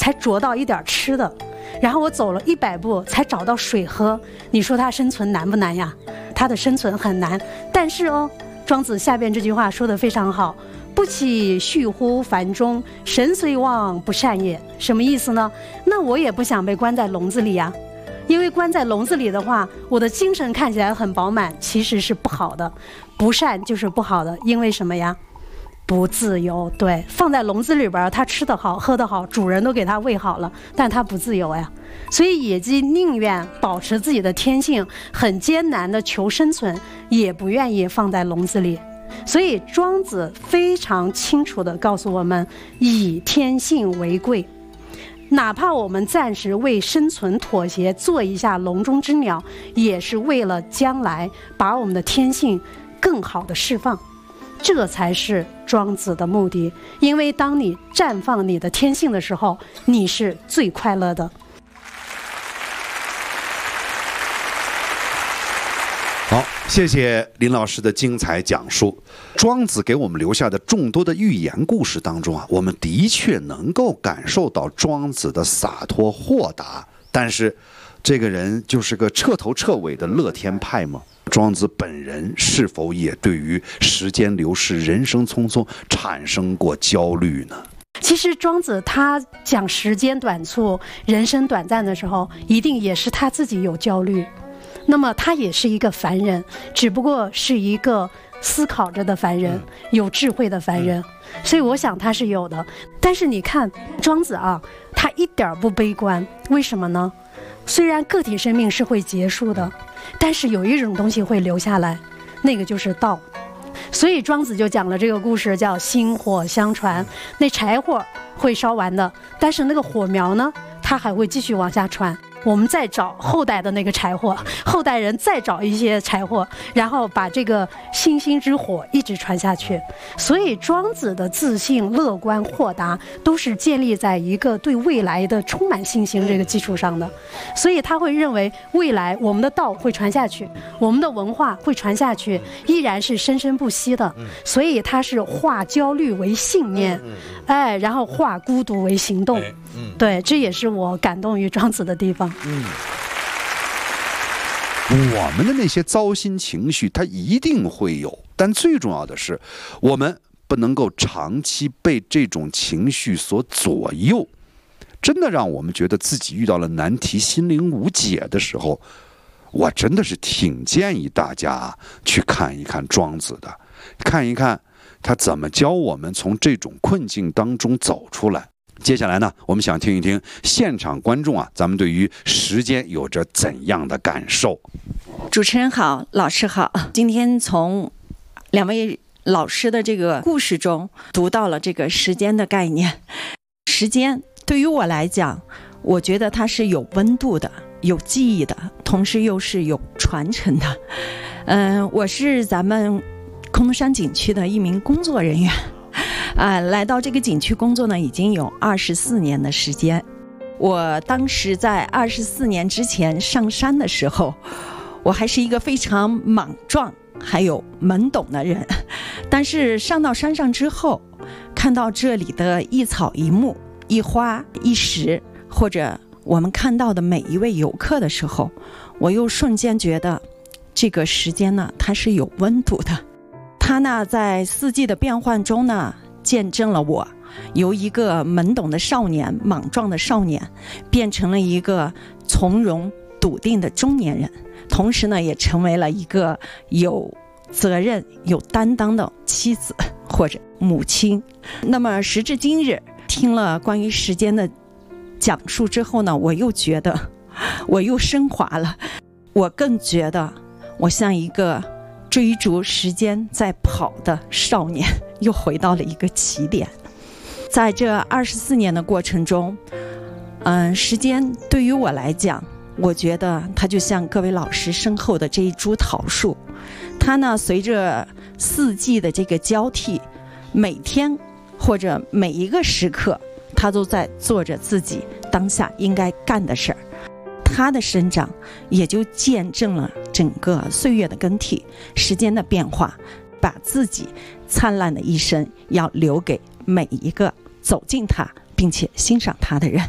才啄到一点吃的，然后我走了100步才找到水喝，你说它生存难不难呀？它的生存很难。但是庄子下边这句话说得非常好，不起续乎樊中，神虽望不善也。什么意思呢？那我也不想被关在笼子里呀，因为关在笼子里的话，我的精神看起来很饱满，其实是不好的。不善就是不好的，因为什么呀？不自由。对，放在笼子里边，它吃得好喝得好，主人都给它喂好了，但它不自由呀。所以野鸡宁愿保持自己的天性，很艰难的求生存，也不愿意放在笼子里。所以庄子非常清楚地告诉我们，以天性为贵。哪怕我们暂时为生存妥协，做一下笼中之鸟，也是为了将来把我们的天性更好的释放。这才是庄子的目的。因为当你绽放你的天性的时候，你是最快乐的。 好，谢谢林老师的精彩讲述。庄子给我们留下的众多的寓言故事当中我们的确能够感受到庄子的洒脱豁达，但是这个人就是个彻头彻尾的乐天派吗？庄子本人是否也对于时间流逝、人生匆匆产生过焦虑呢？ 其实庄子他讲时间短促、人生短暂的时候，一定也是他自己有焦虑。那么他也是一个凡人，只不过是一个思考着的凡人，有智慧的凡人，所以我想他是有的。但是你看庄子他一点不悲观，为什么呢？虽然个体生命是会结束的，但是有一种东西会留下来，那个就是道。所以庄子就讲了这个故事，叫薪火相传。那柴火会烧完的，但是那个火苗呢，它还会继续往下传。我们再找后代的那个柴火，后代人再找一些柴火，然后把这个星星之火一直传下去。所以庄子的自信、乐观、豁达都是建立在一个对未来的充满信心这个基础上的。所以他会认为未来我们的道会传下去，我们的文化会传下去，依然是生生不息的。所以他是化焦虑为信念，然后化孤独为行动。对，这也是我感动于庄子的地方。 我们的那些糟心情绪它一定会有，但最重要的是我们不能够长期被这种情绪所左右。真的让我们觉得自己遇到了难题、心灵无解的时候，我真的是挺建议大家去看一看庄子的，看一看他怎么教我们从这种困境当中走出来。接下来呢，我们想听一听现场观众咱们对于时间有着怎样的感受。 主持人好，老师好。今天从2位老师的这个故事中读到了这个时间的概念。时间对于我来讲，我觉得它是有温度的，有记忆的，同时又是有传承的。我是咱们空头山景区的一名工作人员。来到这个景区工作呢，已经有24年的时间。我当时在24年之前上山的时候，我还是一个非常莽撞还有懵懂的人。但是上到山上之后，看到这里的一草一木、一花一石，或者我们看到的每一位游客的时候，我又瞬间觉得这个时间呢，它是有温度的。它呢，在四季的变换中呢，见证了我由一个懵懂的少年、莽撞的少年，变成了一个从容笃定的中年人，同时呢，也成为了一个有责任、有担当的妻子或者母亲。那么时至今日，听了关于时间的讲述之后呢，我又觉得我又升华了，我更觉得我像一个追逐时间在跑的少年，又回到了一个起点。在这24年的过程中，时间对于我来讲，我觉得它就像各位老师身后的这一株桃树，它呢随着四季的这个交替，每天或者每一个时刻，它都在做着自己当下应该干的事儿。它的生长也就见证了整个岁月的更替，时间的变化，把自己灿烂的一生要留给每一个走进它并且欣赏它的人。